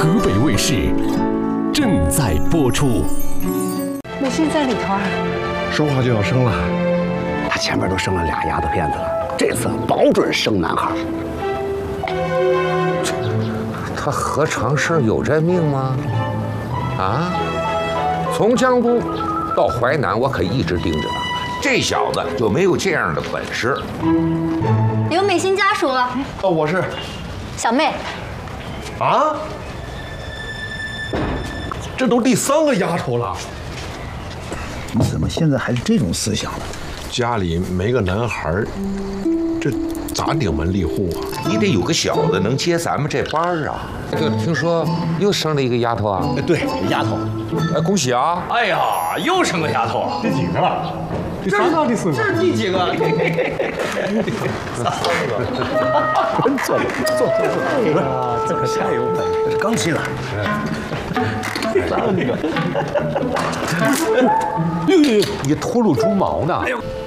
河北卫视正在播出。 美心在里头啊， 说话就要生了，他前面都生了俩丫头片子了，这次保准生男孩。 他何尝是有这命吗？啊！从江都到淮南，我可一直盯着他，这小子就没有这样的本事。 有美心家属了。 哦，我是小妹。 啊，这都第3个丫头了。 你怎么现在还是这种思想呢？ 家里没个男孩，这咋顶门立户啊？ 你得有个小子能接咱们这班啊！就听说又生了一个丫头啊？ 对，丫头。 恭喜啊！ 哎呀，又生个丫头啊！ 第几个了？第3个、第4个？ 这是第几个？ 坐。哎呀，这可太有本事， 这刚进来。 第3个。你秃噜猪毛呢？哎呦！